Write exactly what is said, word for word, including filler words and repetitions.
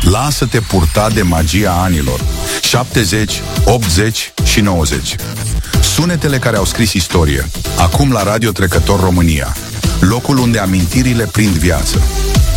Lasă-te purta de magia anilor șaptezeci, optzeci și nouăzeci. Sunetele care au scris istorie. Acum la Radio Trecător România, locul unde amintirile prind viață.